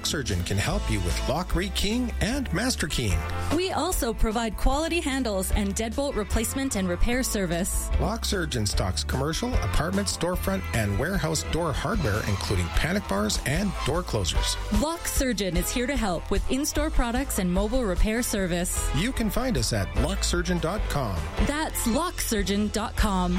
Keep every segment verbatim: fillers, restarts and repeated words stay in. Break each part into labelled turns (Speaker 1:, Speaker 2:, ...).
Speaker 1: Lock Surgeon can help you with lock rekeying and master keying.
Speaker 2: We also provide quality handles and deadbolt replacement and repair service.
Speaker 1: Lock Surgeon stocks commercial, apartment, storefront, and warehouse door hardware, including panic bars and door closers.
Speaker 2: Lock Surgeon is here to help with in-store products and mobile repair service.
Speaker 1: You can find us at lock surgeon dot com.
Speaker 2: That's lock surgeon dot com.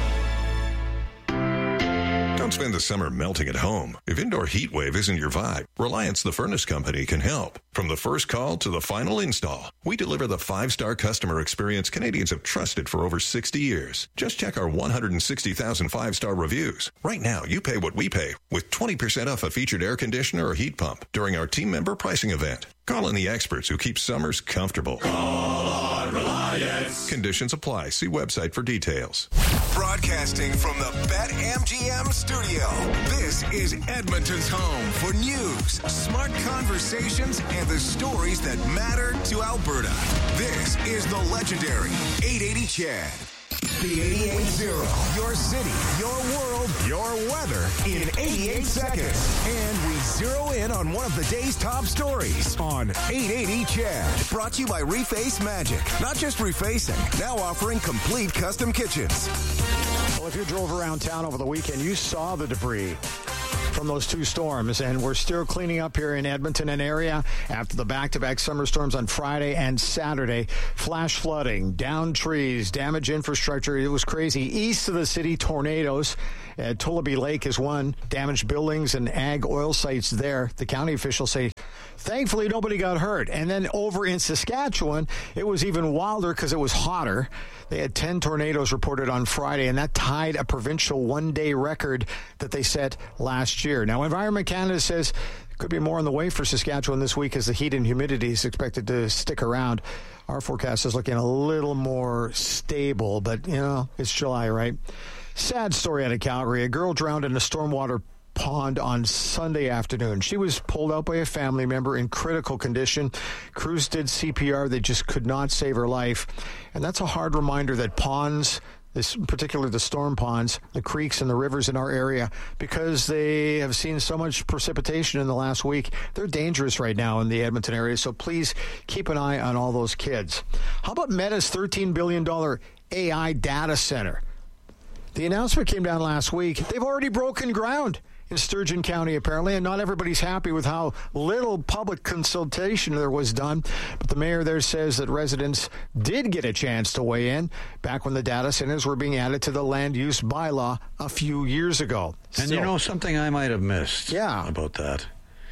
Speaker 3: Don't spend the summer melting at home. If indoor heat wave isn't your vibe, Reliance the Furnace Company can help. From the first call to the final install, we deliver the five-star customer experience Canadians have trusted for over sixty years. Just check our one hundred sixty thousand five-star reviews. Right now, you pay what we pay with twenty percent off a featured air conditioner or heat pump during our team member pricing event. Call in the experts who keep summers comfortable.
Speaker 4: Call on Reliance.
Speaker 3: Conditions apply. See website for details.
Speaker 5: Broadcasting from the BetMGM studio, this is Edmonton's home for news, smart conversations, and the stories that matter to Alberta. This is the legendary eight eighty Chad. The eighty-eight zero. Your city, your world, your weather in eighty-eight seconds. And we zero in on one of the day's top stories on eight eighty Chad. Brought to you by Reface Magic. Not just refacing, now offering complete custom kitchens.
Speaker 6: Well, if you drove around town over the weekend, you saw the debris from those two storms, and we're still cleaning up here in Edmonton and area after the back-to-back summer storms on Friday and Saturday. Flash flooding, downed trees, damaged infrastructure. It was crazy. East of the city, tornadoes. Uh, Tullabee Lake is one. Damaged buildings and ag oil sites there. The county officials say, thankfully, nobody got hurt. And then over in Saskatchewan, it was even wilder because it was hotter. They had ten tornadoes reported on Friday, and that tied a provincial one-day record that they set last year. Now, Environment Canada says there could be more on the way for Saskatchewan this week as the heat and humidity is expected to stick around. Our forecast is looking a little more stable, but, you know, it's July, right? Sad story out of Calgary. A girl drowned in a stormwater pond on Sunday afternoon. She was pulled out by a family member in critical condition. Crews did C P R. They just could not save her life. And that's a hard reminder that ponds, this particularly the storm ponds, the creeks and the rivers in our area, because they have seen so much precipitation in the last week, they're dangerous right now in the Edmonton area. So please keep an eye on all those kids. How about Meta's thirteen billion dollars A I data center? The announcement came down last week. They've already broken ground in Sturgeon County, apparently, and not everybody's happy with how little public consultation there was done. But the mayor there says that residents did get a chance to weigh in back when the data centers were being added to the land use bylaw a few years ago.
Speaker 7: And
Speaker 6: so,
Speaker 7: you know something I might have missed
Speaker 6: yeah.
Speaker 7: about that?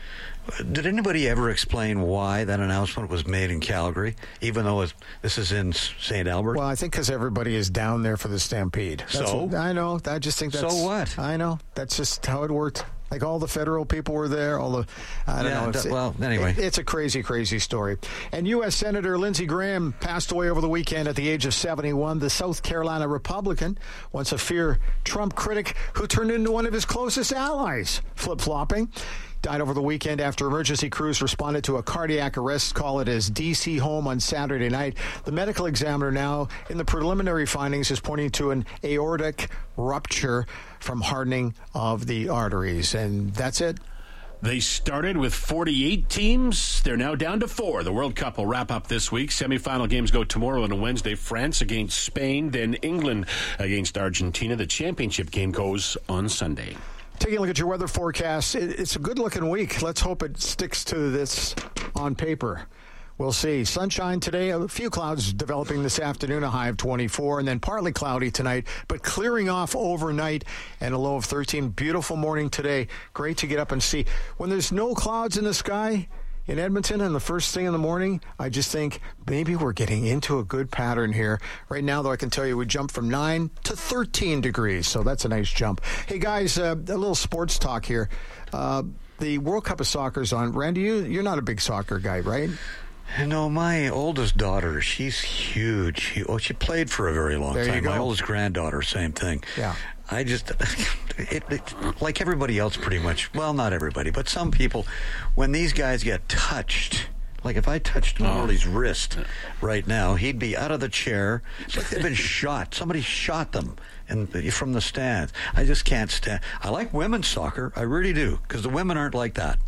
Speaker 7: Did anybody ever explain why that announcement was made in Calgary, even though it's, this is in Saint Albert?
Speaker 6: Well, I think because everybody is down there for the Stampede. That's
Speaker 7: so?
Speaker 6: What, I know. I just think that's...
Speaker 7: So what?
Speaker 6: I know. That's just how it worked. Like all the federal people were there, all the, I don't
Speaker 7: yeah,
Speaker 6: know.
Speaker 7: D-
Speaker 6: it's,
Speaker 7: well, anyway.
Speaker 6: It, it's a crazy, crazy story. And U S Senator Lindsey Graham passed away over the weekend at the age of seventy-one. The South Carolina Republican, once a fierce Trump critic who turned into one of his closest allies, flip-flopping. Died over the weekend after emergency crews responded to a cardiac arrest call at his D C home on Saturday night. The medical examiner now, in the preliminary findings, is pointing to an aortic rupture from hardening of the arteries. And that's it.
Speaker 8: They started with forty-eight teams. They're now down to four. The World Cup will wrap up this week. Semifinal games go tomorrow and Wednesday. France against Spain, then England against Argentina. The championship game goes on Sunday.
Speaker 6: Taking a look at your weather forecast, it's a good-looking week. Let's hope it sticks to this on paper. We'll see. Sunshine today, a few clouds developing this afternoon, a high of twenty-four, and then partly cloudy tonight, but clearing off overnight and a low of thirteen. Beautiful morning today. Great to get up and see. When there's no clouds in the sky in Edmonton and the first thing in the morning, I just think maybe we're getting into a good pattern here. Right now, though, I can tell you we jumped from nine to thirteen degrees, so that's a nice jump. Hey, guys, uh, a little sports talk here. Uh, the World Cup of Soccer is on. Randy, you, you're not a big soccer guy, right?
Speaker 7: No, my oldest daughter, she's huge. She, oh, she played for a very long
Speaker 6: there
Speaker 7: time.
Speaker 6: You go.
Speaker 7: My oldest granddaughter, same thing.
Speaker 6: Yeah.
Speaker 7: I just, it, it, like everybody else pretty much, well, not everybody, but some people, when these guys get touched, like if I touched Marley's oh. wrist right now, he'd be out of the chair. It's like they've been shot. Somebody shot them in, from the stands. I just can't stand. I like women's soccer. I really do, because the women aren't like that.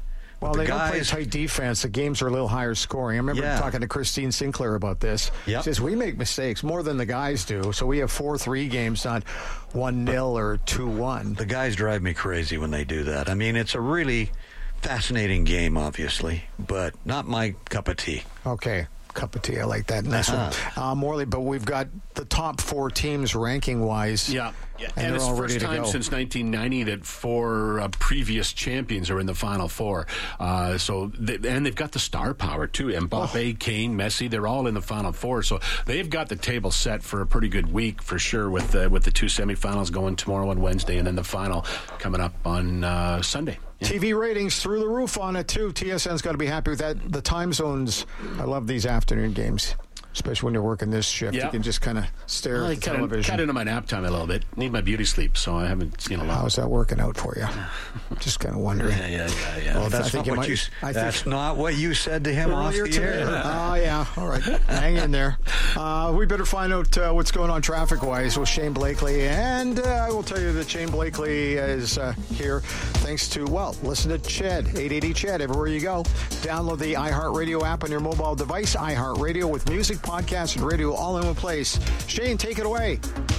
Speaker 6: Well,
Speaker 7: the
Speaker 6: they
Speaker 7: guys,
Speaker 6: don't play tight defense. The games are a little higher scoring. I remember
Speaker 7: yeah.
Speaker 6: talking to Christine Sinclair about this.
Speaker 7: Yep.
Speaker 6: She says, we make mistakes more than the guys do. So we have four three games, not one nil or two one.
Speaker 7: The guys drive me crazy when they do that. I mean, it's a really fascinating game, obviously, but not my cup of tea.
Speaker 6: Okay. Cup of tea. I like that. Nice
Speaker 7: uh-huh.
Speaker 6: one. Uh, Morley, but we've got the top four teams ranking-wise.
Speaker 8: Yeah. yeah.
Speaker 6: And,
Speaker 8: and
Speaker 6: they're
Speaker 8: it's
Speaker 6: all
Speaker 8: the
Speaker 6: ready
Speaker 8: first
Speaker 6: to
Speaker 8: time
Speaker 6: go.
Speaker 8: since nineteen ninety that four uh, previous champions are in the Final Four. Uh, so they, And they've got the star power, too. Mbappe, oh. Kane, Messi, they're all in the Final Four. So they've got the table set for a pretty good week, for sure, with the, with the two semifinals going tomorrow and Wednesday, and then the final coming up on uh, Sunday. Yeah.
Speaker 6: T V ratings through the roof on it, too. T S N's got to be happy with that. The time zones, I love these afternoon games, especially when you're working this shift.
Speaker 8: Yeah.
Speaker 6: You can just kind of stare
Speaker 8: well,
Speaker 6: at the
Speaker 8: cut
Speaker 6: television.
Speaker 8: In, cut into my nap time a little bit. Need my beauty sleep, so I haven't seen a lot.
Speaker 6: How's that working out for you? Just kind of wondering.
Speaker 7: Yeah, yeah, yeah. yeah. Well, that's, not, what
Speaker 6: might,
Speaker 7: you,
Speaker 6: I
Speaker 7: that's
Speaker 6: think,
Speaker 7: not what you said to him off the air.
Speaker 6: Oh, yeah. All right. Hang in there. Uh, we better find out uh, what's going on traffic-wise with Shane Blakely. And uh, I will tell you that Shane Blakely is uh, here thanks to, well, listen to Ched, eight eighty Ched, everywhere you go. Download the iHeartRadio app on your mobile device, iHeartRadio, with music, podcasts, and radio all in one place. Shane, take it away.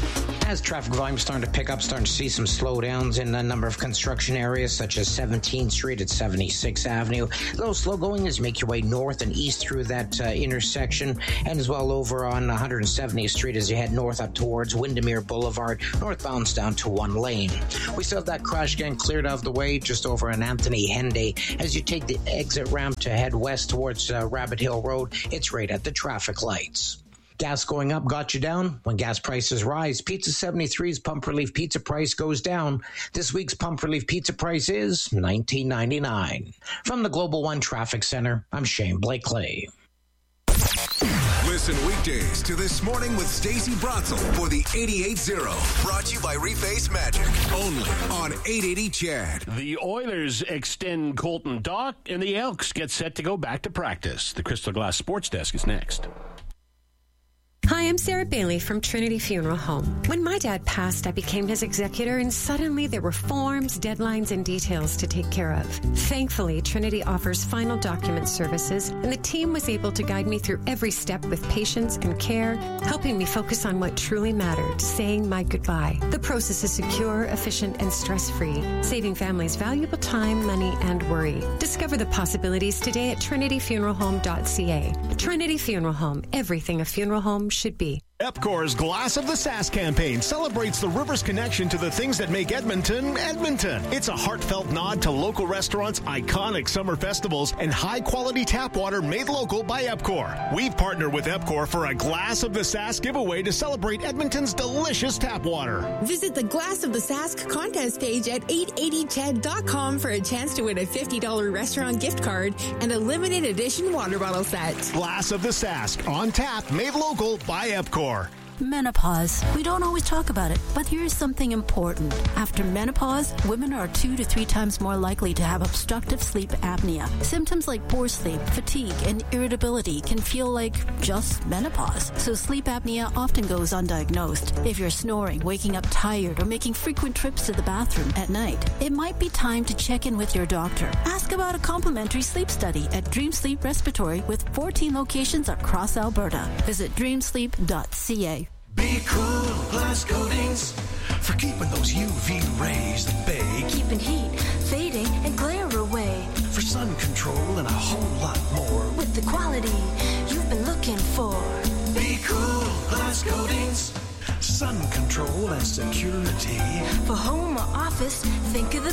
Speaker 9: As traffic volume starting to pick up, starting to see some slowdowns in a number of construction areas, such as seventeenth Street at seventy-sixth Avenue. A little slow going as you make your way north and east through that uh, intersection, and as well over on one hundred seventieth Street as you head north up towards Windermere Boulevard, northbound's down to one lane. We still have that crash getting cleared out of the way just over on Anthony Henday. As you take the exit ramp to head west towards uh, Rabbit Hill Road, it's right at the traffic lights. Gas going up got you down. When gas prices rise, Pizza seventy-three's Pump Relief Pizza price goes down. This week's Pump Relief Pizza price is nineteen ninety-nine. From the Global One Traffic Center, I'm Shane Blakely.
Speaker 5: Listen weekdays to This Morning with Stacey Bratzel for the eighty-eight zero. Brought to you by Reface Magic. Only on eight eighty Chad.
Speaker 8: The Oilers extend Colton Dach, and the Elks get set to go back to practice. The Crystal Glass Sports Desk is next.
Speaker 10: Hi, I'm Sarah Bailey from Trinity Funeral Home. When my dad passed, I became his executor, and suddenly there were forms, deadlines, and details to take care of. Thankfully, Trinity offers final document services, and the team was able to guide me through every step with patience and care, helping me focus on what truly mattered, saying my goodbye. The process is secure, efficient, and stress-free, saving families valuable time, money, and worry. Discover the possibilities today at trinity funeral home dot c a. Trinity Funeral Home, everything a funeral home should be.
Speaker 11: Epcor's Glass of the Sask campaign celebrates the river's connection to the things that make Edmonton, Edmonton. It's a heartfelt nod to local restaurants, iconic summer festivals, and high-quality tap water made local by Epcor. We've partnered with Epcor for a Glass of the Sask giveaway to celebrate Edmonton's delicious tap water.
Speaker 12: Visit the Glass of the Sask contest page at eight eighty ched dot com for a chance to win a fifty dollars restaurant gift card and a limited edition water bottle set.
Speaker 11: Glass of the Sask, on tap, made local by Epcor.
Speaker 13: Menopause. We don't always talk about it, but here's something important. After menopause, women are two to three times more likely to have obstructive sleep apnea. Symptoms like poor sleep, fatigue, and irritability can feel like just menopause. So sleep apnea often goes undiagnosed. If you're snoring, waking up tired, or making frequent trips to the bathroom at night, it might be time to check in with your doctor. Ask about a complimentary sleep study at Dream Sleep Respiratory with fourteen locations across Alberta. Visit dream sleep dot c a.
Speaker 14: Be cool, glass coatings, for keeping those U V rays at bay.
Speaker 15: Keeping heat, fading, and glare away.
Speaker 14: For sun control and a whole lot more.
Speaker 15: With the quality you've been looking for.
Speaker 14: Be cool, glass coatings, sun control and security.
Speaker 15: For home or office, think of the